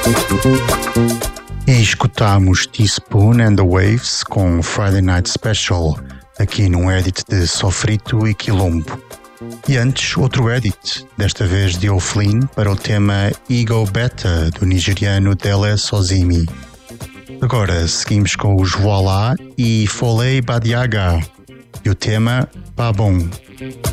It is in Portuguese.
E escutamos Teaspoon and the Waves com Friday Night Special, aqui num edit de Sofrito e Quilombo. E antes, outro edit, desta vez de O'Flynn, para o tema Ego Beta, do nigeriano Dele Sozimi. Agora seguimos com os Voila e Foley Badiaga, e o tema Babon.